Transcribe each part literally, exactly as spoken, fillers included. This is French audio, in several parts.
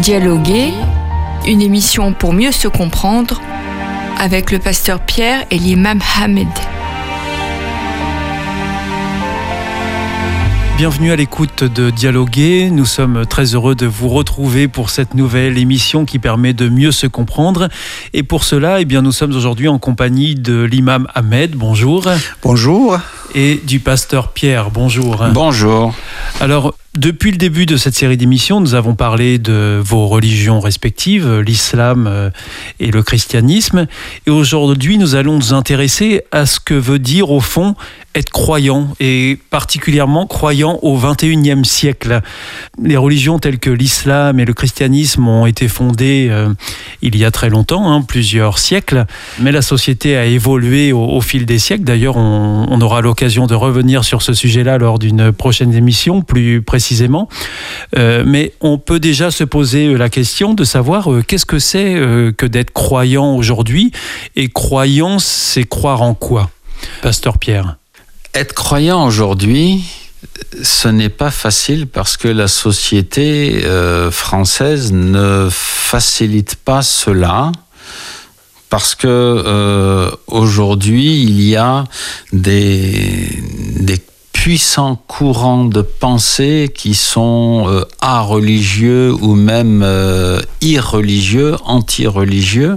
Dialoguer, une émission pour mieux se comprendre avec le pasteur Pierre et l'imam Ahmed. Bienvenue à l'écoute de Dialoguer. Nous sommes très heureux de vous retrouver pour cette nouvelle émission qui permet de mieux se comprendre. Et pour cela, eh bien, nous sommes aujourd'hui en compagnie de l'imam Ahmed. Bonjour. Bonjour. Et du pasteur Pierre. Bonjour. Bonjour. Alors, depuis le début de cette série d'émissions, nous avons parlé de vos religions respectives, l'islam et le christianisme. Et aujourd'hui, nous allons nous intéresser à ce que veut dire, au fond, être croyant, et particulièrement croyant au vingt et unième siècle. Les religions telles que l'islam et le christianisme ont été fondées euh, il y a très longtemps, hein, plusieurs siècles, mais la société a évolué au, au fil des siècles. D'ailleurs, on, on aura l'occasion de revenir sur ce sujet-là lors d'une prochaine émission, plus précisément. Euh, mais on peut déjà se poser la question de savoir euh, qu'est-ce que c'est euh, que d'être croyant aujourd'hui, et croyant, c'est croire en quoi, pasteur Pierre? Être croyant aujourd'hui, ce n'est pas facile parce que la société euh, française ne facilite pas cela. Parce que euh, aujourd'hui, il y a des, des puissants courants de pensée qui sont euh, a-religieux ou même euh, irreligieux, anti-religieux.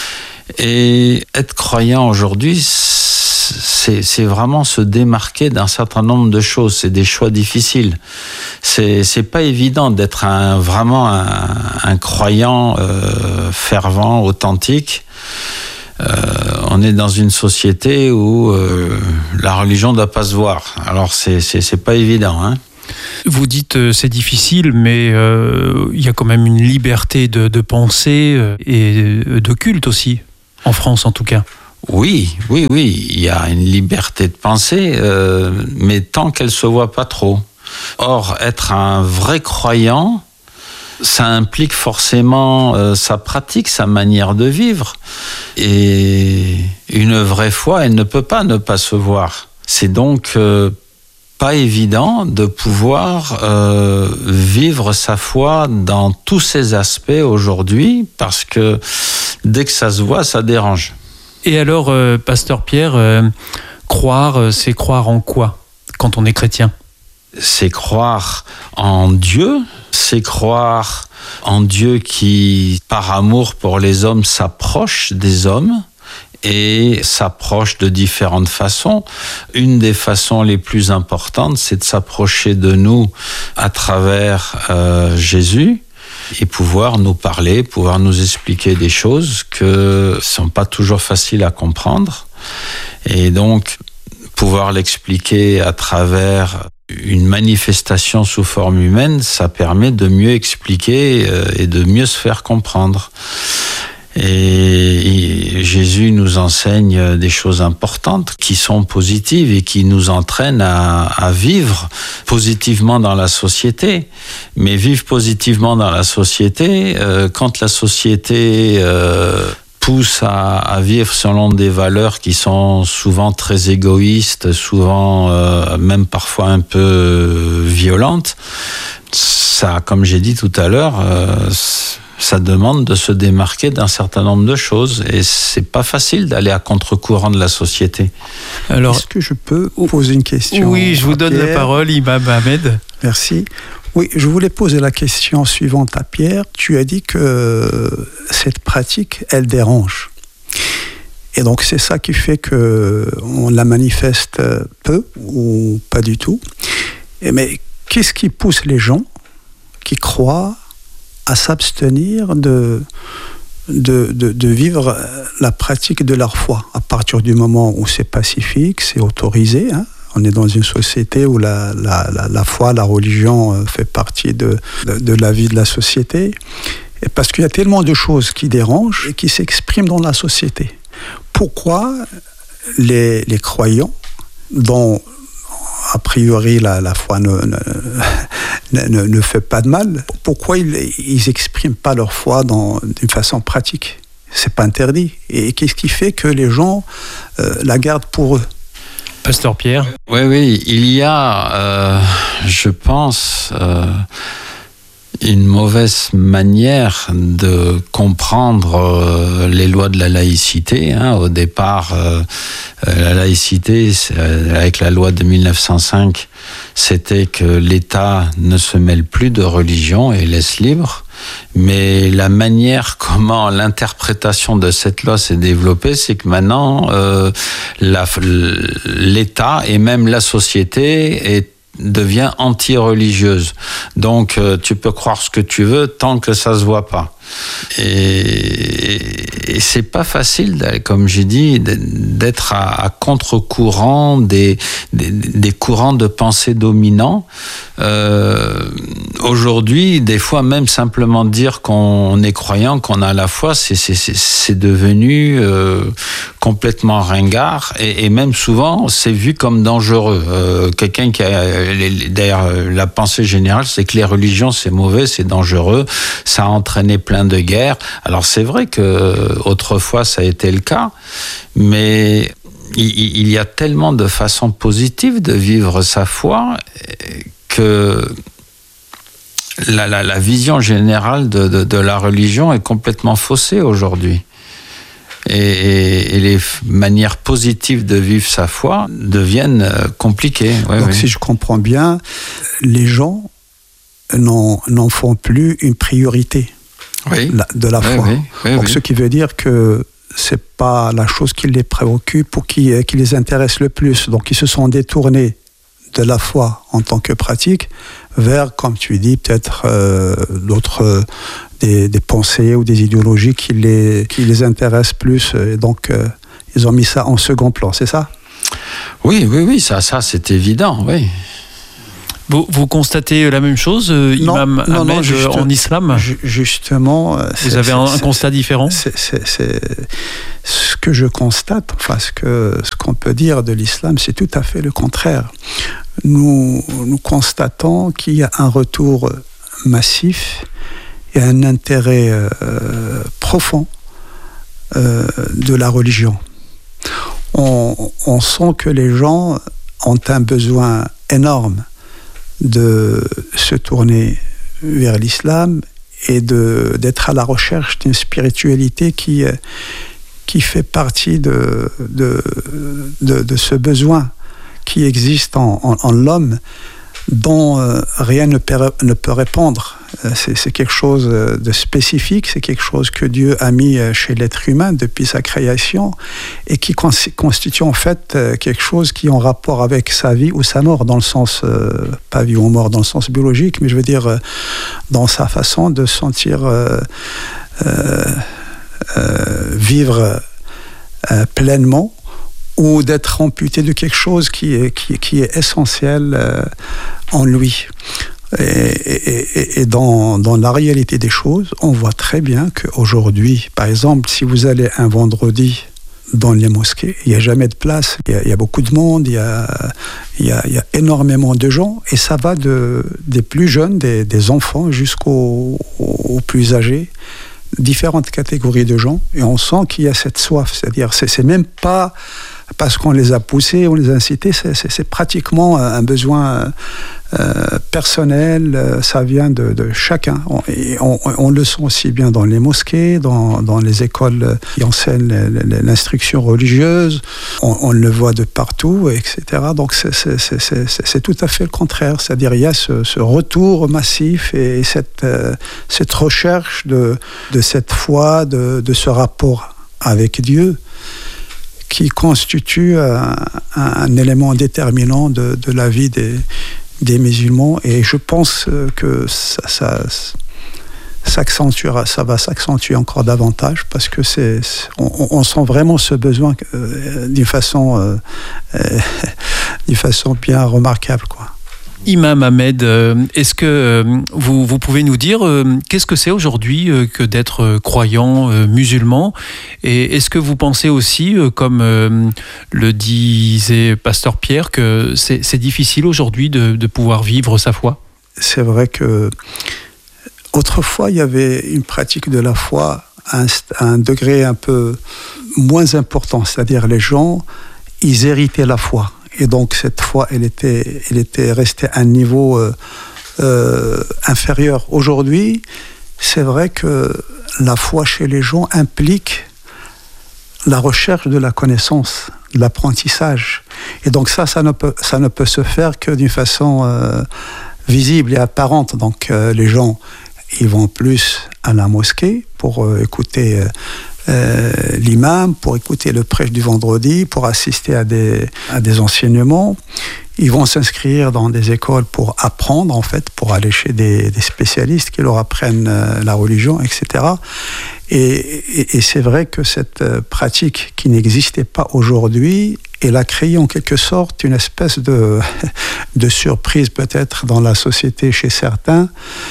Et être croyant aujourd'hui, C'est, c'est vraiment se démarquer d'un certain nombre de choses. C'est des choix difficiles. C'est, c'est pas évident d'être un, vraiment un, un croyant euh, fervent, authentique. Euh, on est dans une société où euh, la religion ne doit pas se voir. Alors c'est, c'est, c'est pas évident, hein. Vous dites euh, c'est difficile, mais euh, il y a quand même une liberté de, de pensée euh, et de culte aussi, en France en tout cas. Oui, oui, oui, il y a une liberté de penser, euh, mais tant qu'elle se voit pas trop. Or, être un vrai croyant, ça implique forcément euh, sa pratique, sa manière de vivre. Et une vraie foi, elle ne peut pas ne pas se voir. C'est donc euh, pas évident de pouvoir euh, vivre sa foi dans tous ses aspects aujourd'hui, parce que dès que ça se voit, ça dérange. Et alors, euh, pasteur Pierre, euh, croire, euh, c'est croire en quoi quand on est chrétien? C'est croire en Dieu, c'est croire en Dieu qui, par amour pour les hommes, s'approche des hommes et s'approche de différentes façons. Une des façons les plus importantes, c'est de s'approcher de nous à travers euh, Jésus, et pouvoir nous parler, pouvoir nous expliquer des choses qui ne sont pas toujours faciles à comprendre. Et donc, pouvoir l'expliquer à travers une manifestation sous forme humaine, ça permet de mieux expliquer et de mieux se faire comprendre. Et Jésus nous enseigne des choses importantes qui sont positives et qui nous entraînent à, à vivre positivement dans la société. Mais vivre positivement dans la société, euh, quand la société euh, pousse à, à vivre selon des valeurs qui sont souvent très égoïstes, souvent euh, même parfois un peu euh, violentes, ça, comme j'ai dit tout à l'heure, euh, ça demande de se démarquer d'un certain nombre de choses, et c'est pas facile d'aller à contre-courant de la société. Alors, est-ce que je peux poser une question? Oui, je vous donne Pierre. la parole, imam Ahmed. Merci. Oui, je voulais poser la question suivante à Pierre. Tu as dit que cette pratique, elle dérange. Et donc, c'est ça qui fait qu'on la manifeste peu ou pas du tout. Mais qu'est-ce qui pousse les gens qui croient à s'abstenir de, de, de, de vivre la pratique de leur foi, à partir du moment où c'est pacifique, c'est autorisé, hein. On est dans une société où la, la, la, la foi, la religion fait partie de, de, de la vie de la société. Et parce qu'il y a tellement de choses qui dérangent et qui s'expriment dans la société. Pourquoi les, les croyants, dont a priori la, la foi ne, ne, ne, ne fait pas de mal, pourquoi ils n'expriment pas leur foi dans, d'une façon pratique? C'est pas interdit. Et qu'est-ce qui fait que les gens euh, la gardent pour eux? Pasteur Pierre. Oui, oui, il y a, euh, je pense, euh, une mauvaise manière de comprendre euh, les lois de la laïcité. Hein. Au départ, euh, la laïcité, avec la loi de mille neuf cent cinq, c'était que l'État ne se mêle plus de religion et laisse libre. Mais la manière comment l'interprétation de cette loi s'est développée, c'est que maintenant, euh, la, l'État et même la société est devient anti-religieuse. Donc, euh, tu peux croire ce que tu veux tant que ça se voit pas. Et, et c'est pas facile, comme j'ai dit, d'être à, à contre-courant des, des, des courants de pensée dominants. Euh, aujourd'hui, des fois, même simplement dire qu'on est croyant, qu'on a la foi, c'est, c'est, c'est devenu euh, complètement ringard. Et, et même souvent, c'est vu comme dangereux. Euh, quelqu'un qui a... D'ailleurs, la pensée générale, c'est que les religions, c'est mauvais, c'est dangereux, ça a entraîné plein de guerres. Alors c'est vrai que autrefois ça a été le cas, mais il, il y a tellement de façons positives de vivre sa foi que la, la, la vision générale de, de, de la religion est complètement faussée aujourd'hui. Et, et, et les manières positives de vivre sa foi deviennent compliquées. Ouais, Donc oui. si je comprends bien, les gens n'en, n'en font plus une priorité oui. la, de la foi. Oui, oui, oui, Donc oui. ce qui veut dire que c'est pas la chose qui les préoccupe ou qui, qui les intéresse le plus. Donc ils se sont détournés de la foi en tant que pratique vers, comme tu dis, peut-être euh, d'autres euh, des, des pensées ou des idéologies qui les, qui les intéressent plus. Et donc euh, ils ont mis ça en second plan, c'est ça ? Oui, oui, oui, ça, ça c'est évident, oui. Vous, vous constatez la même chose, euh, non, Imam non, Ahmed, non, juste, en islam ? Justement. Vous avez un, un constat différent ? c'est, c'est, c'est, ce que je constate, enfin, ce, que, ce qu'on peut dire de l'islam, c'est tout à fait le contraire. Nous, nous constatons qu'il y a un retour massif et un intérêt euh, profond euh, de la religion. On, on sent que les gens ont un besoin énorme de se tourner vers l'islam et de, d'être à la recherche d'une spiritualité qui, qui fait partie de, de, de, de ce besoin qui existe en, en, en l'homme, dont euh, rien ne peut, ne peut répondre. C'est, c'est quelque chose de spécifique, c'est quelque chose que Dieu a mis chez l'être humain depuis sa création et qui constitue en fait quelque chose qui est en rapport avec sa vie ou sa mort, dans le sens, euh, pas vie ou mort dans le sens biologique, mais je veux dire dans sa façon de sentir euh, euh, euh, vivre euh, pleinement, ou d'être amputé de quelque chose qui est, qui, qui est essentiel euh, en lui. Et, et, et dans, dans la réalité des choses, on voit très bien qu'aujourd'hui, par exemple, si vous allez un vendredi dans les mosquées, il n'y a jamais de place, il y a, il y a beaucoup de monde, il y a, il y a, il y a énormément de gens, et ça va de, des plus jeunes, des, des enfants, jusqu'aux aux plus âgés, différentes catégories de gens, et on sent qu'il y a cette soif, c'est-à-dire c'est, c'est même pas parce qu'on les a poussés, on les a incités, c'est, c'est, c'est pratiquement un besoin euh, personnel, ça vient de, de chacun. On, et on, on le sent aussi bien dans les mosquées, dans, dans les écoles qui enseignent l'instruction religieuse, on, on le voit de partout, et cetera. Donc c'est, c'est, c'est, c'est, c'est tout à fait le contraire, c'est-à-dire il y a ce, ce retour massif et cette, euh, cette recherche de, de cette foi, de, de ce rapport avec Dieu, qui constitue un, un élément déterminant de, de la vie des, des musulmans. Et je pense que ça, ça, s'accentuera, ça va s'accentuer encore davantage parce que c'est, on, on sent vraiment ce besoin euh, d'une façon, euh, euh, d'une façon bien remarquable, quoi. Imam Ahmed, est-ce que vous, vous pouvez nous dire qu'est-ce que c'est aujourd'hui que d'être croyant musulman, et est-ce que vous pensez aussi, comme le disait Pasteur Pierre, que c'est, c'est difficile aujourd'hui de, de pouvoir vivre sa foi ? C'est vrai que autrefois il y avait une pratique de la foi à un, à un degré un peu moins important, c'est-à-dire les gens, ils héritaient la foi. Et donc cette foi, elle était, elle était restée à un niveau euh, euh, inférieure. Aujourd'hui, c'est vrai que la foi chez les gens implique la recherche de la connaissance, de l'apprentissage. Et donc ça, ça ne peut, ça ne peut se faire que d'une façon euh, visible et apparente. Donc euh, les gens, ils vont plus à la mosquée pour euh, écouter euh, euh, l'imam, pour écouter le prêche du vendredi, pour assister à des, à des enseignements. Ils vont s'inscrire dans des écoles pour apprendre, en fait, pour aller chez des, des spécialistes qui leur apprennent euh, la religion, et cetera. Et, et, et c'est vrai que cette euh, pratique qui n'existait pas aujourd'hui, elle a créé en quelque sorte une espèce de, de surprise peut-être dans la société chez certains,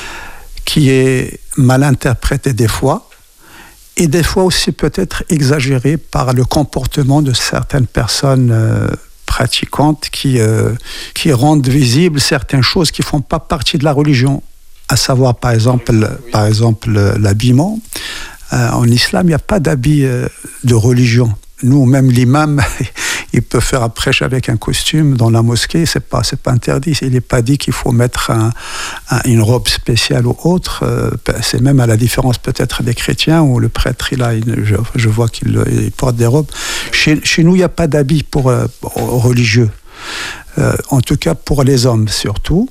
qui est mal interprétée des fois, et des fois aussi peut-être exagérée par le comportement de certaines personnes euh, pratiquantes qui, euh, qui rendent visibles certaines choses qui ne font pas partie de la religion, à savoir par exemple, oui. par exemple l'habillement. Euh, en islam, il n'y a pas d'habit euh, de religion. Nous, même l'imam, il peut faire un prêche avec un costume dans la mosquée, c'est pas, c'est pas interdit. Il n'est pas dit qu'il faut mettre un, un, une robe spéciale ou autre. Euh, c'est même à la différence peut-être des chrétiens où le prêtre, il a une, je, je vois qu'il il porte des robes. Chez, chez nous, il n'y a pas d'habit pour, euh, pour religieux. Euh, en tout cas, pour les hommes surtout.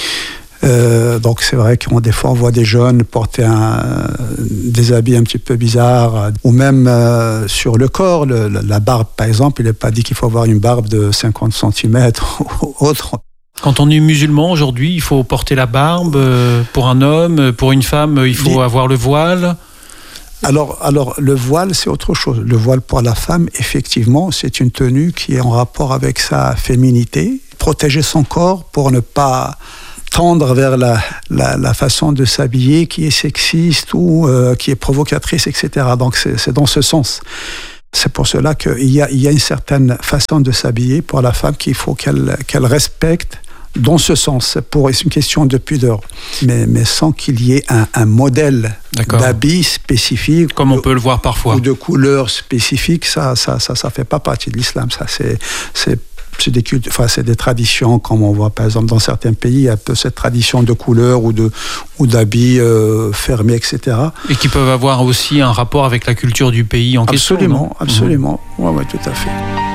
Euh, donc c'est vrai qu'on des fois on voit des jeunes porter un, des habits un petit peu bizarres, ou même euh, sur le corps, le, la barbe par exemple, il n'est pas dit qu'il faut avoir une barbe de cinquante centimètres ou autre. Quand on est musulman aujourd'hui, il faut porter la barbe pour un homme, pour une femme, il faut avoir le voile. Alors, alors, le voile, c'est autre chose. Le voile pour la femme, effectivement, c'est une tenue qui est en rapport avec sa féminité. Protéger son corps pour ne pas tendre vers la, la, la façon de s'habiller qui est sexiste ou euh, qui est provocatrice, et cetera. Donc c'est, c'est dans ce sens. C'est pour cela qu'il y a, il y a une certaine façon de s'habiller pour la femme qu'il faut qu'elle, qu'elle respecte dans ce sens. C'est, pour, c'est une question de pudeur, mais, mais sans qu'il y ait un, un modèle D'accord. d'habit spécifique. Comme on peut le voir parfois. Ou de couleur spécifique, ça ça, ça, ça fait pas partie de l'islam. Ça, c'est... c'est C'est des, cultes, enfin, c'est des traditions, comme on voit par exemple dans certains pays, il y a un peu cette tradition de couleur ou, de, ou d'habits euh, fermés, et cetera. Et qui peuvent avoir aussi un rapport avec la culture du pays en absolument, question. Absolument, absolument. Mmh. Oui, ouais, tout à fait.